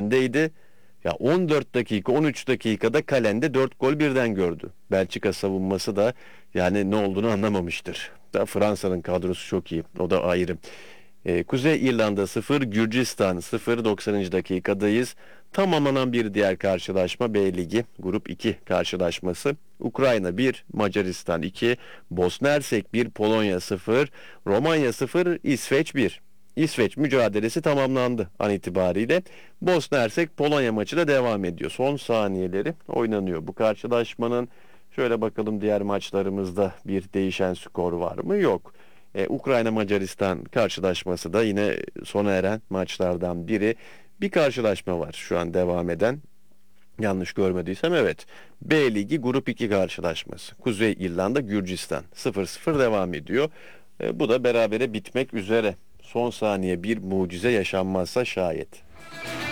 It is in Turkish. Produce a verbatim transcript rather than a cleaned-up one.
önündeydi. Ya on dört dakika, on üç dakikada kalende dört gol birden gördü. Belçika savunması da yani ne olduğunu anlamamıştır. Da Fransa'nın kadrosu çok iyi. O da ayrı. Ee, Kuzey İrlanda sıfır, Gürcistan sıfır, doksanıncı dakikadayız. Tamamlanan bir diğer karşılaşma B Ligi Grup iki karşılaşması. Ukrayna bir, Macaristan iki, Bosna Hersek bir, Polonya sıfır, Romanya sıfır, İsveç bir. İsveç mücadelesi tamamlandı an itibariyle. Bosna Hersek Polonya maçı da devam ediyor. Son saniyeleri oynanıyor bu karşılaşmanın. Şöyle bakalım diğer maçlarımızda bir değişen skor var mı? Yok. Ee, Ukrayna Macaristan karşılaşması da yine sona eren maçlardan biri. Bir karşılaşma var şu an devam eden. Yanlış görmediysem evet. B Ligi Grup iki karşılaşması. Kuzey İrlanda Gürcistan sıfır sıfır devam ediyor. E, bu da berabere bitmek üzere. Son saniye bir mucize yaşanmazsa şayet.